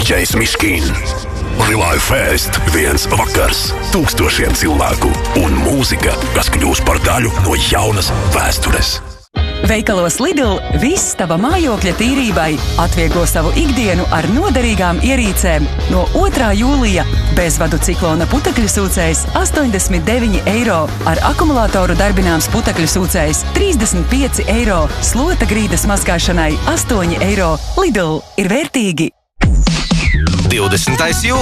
DJs Miškīn. Live Fest, viens vakars, tūkstošiem cilvēku un mūzika, kas kļūs par daļu no jaunas vēstures. Veikalos Lidl viss tava mājokļa tīrībai atvieglo savu ikdienu ar noderīgām ierīcēm. No 2. jūlija bezvadu ciklona putekļu sūcējs 89 eiro, ar akumulātoru darbināms putekļu sūcējs 35 eiro, slota grīdas mazgāšanai 8 eiro. Lidl ir vērtīgi! 20. jūlija.